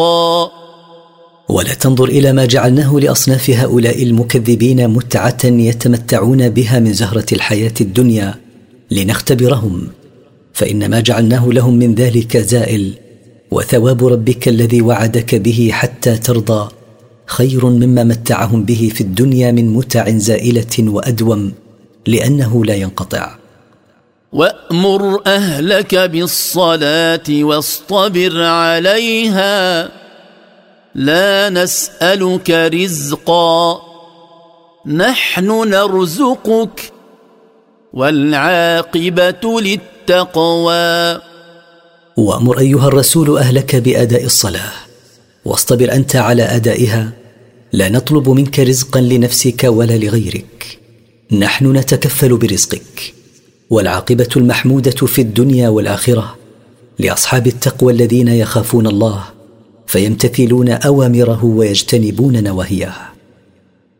ولا تنظر إلى ما جعلناه لأصناف هؤلاء المكذبين متعة يتمتعون بها من زهرة الحياة الدنيا لنختبرهم، فإن ما جعلناه لهم من ذلك زائل، وثواب ربك الذي وعدك به حتى ترضى خير مما متعهم به في الدنيا من متع زائلة وأدوم، لأنه لا ينقطع. وأمر أهلك بالصلاة واصطبر عليها لا نسألك رزقا نحن نرزقك والعاقبة للتقوى. وأمر أيها الرسول أهلك بأداء الصلاة، واصطبر أنت على أدائها، لا نطلب منك رزقا لنفسك ولا لغيرك، نحن نتكفل برزقك. والعاقبة المحمودة في الدنيا والآخرة لأصحاب التقوى الذين يخافون الله فيمتثلون أوامره ويجتنبون نواهيه.